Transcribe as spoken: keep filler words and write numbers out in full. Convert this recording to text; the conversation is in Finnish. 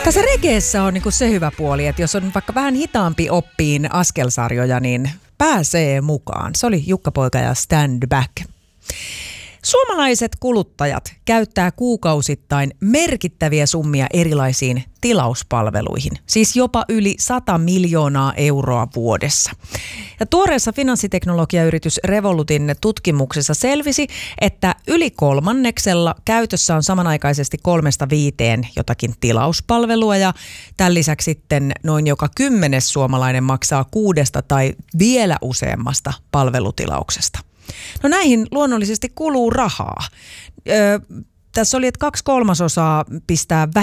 Tässä regeessä on niinku se hyvä puoli, että jos on vaikka vähän hitaampi oppiin askelsarjoja, niin pääsee mukaan. Se oli Jukka Poika ja Stand Back. Suomalaiset kuluttajat käyttää kuukausittain merkittäviä summia erilaisiin tilauspalveluihin, siis jopa yli sata miljoonaa euroa vuodessa. Ja tuoreessa finanssiteknologiayritys Revolutin tutkimuksessa selvisi, että yli kolmanneksella käytössä on samanaikaisesti kolmesta viiteen jotakin tilauspalvelua ja tämän lisäksi sitten noin joka kymmenes suomalainen maksaa kuudesta tai vielä useammasta palvelutilauksesta. No näihin luonnollisesti kuluu rahaa. Öö, tässä oli, että kaksi kolmasosaa pistää